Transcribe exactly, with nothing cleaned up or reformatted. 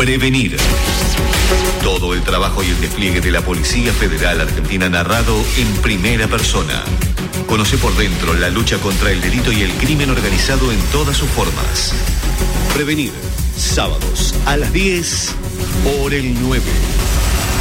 Prevenir. Todo el trabajo y el despliegue de la Policía Federal Argentina narrado en primera persona. Conoce por dentro la lucha contra el delito y el crimen organizado en todas sus formas. Prevenir. Sábados a las diez por el nueve.